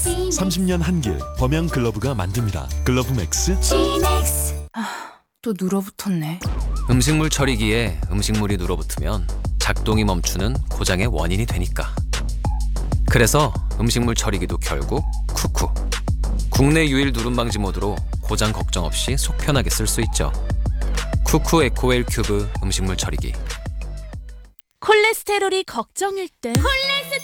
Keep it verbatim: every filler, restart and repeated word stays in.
삼십 년 한길 범양 글러브가 만듭니다. 글러브 맥스. 또 눌어붙었네. 음식물 처리기에 음식물이 눌어붙으면 작동이 멈추는 고장의 원인이 되니까. 그래서 음식물 처리기도 결국 쿠쿠. 국내 유일 누름 방지 모드로 고장 걱정 없이 속 편하게 쓸 수 있죠. 쿠쿠 에코웰 큐브 음식물 처리기. 콜레스테롤이 걱정일 땐